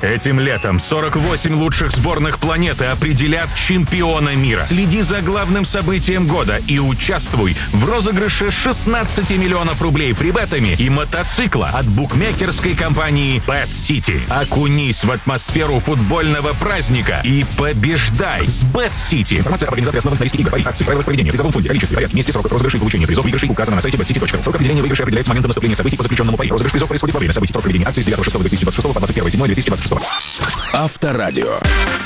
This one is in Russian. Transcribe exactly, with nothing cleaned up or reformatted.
Этим летом сорок восемь лучших сборных планеты определят чемпиона мира. Следи за главным событием года и участвуй в розыгрыше шестнадцать миллионов рублей фрибетами и мотоцикла от букмекерской компании Bet City. Окунись в атмосферу футбольного праздника и побеждай с Bet City. Информация об организации основных на риске игр, пари, акций, правилах поведения, призовом фонде, количестве, порядке, месте, сроках розыгрышей и получения призов выигрышей указано на сайте bet city точка ru. Срок определения выигрыша определяется с момента наступления событий по заключенному пари. Розыгрыш призов происходит во время событий. Срок проведения акции с девятого шестого две тысячи двадцать шестого по двадцать первое седьмое две тысячи двадцать шестого. Авторадио.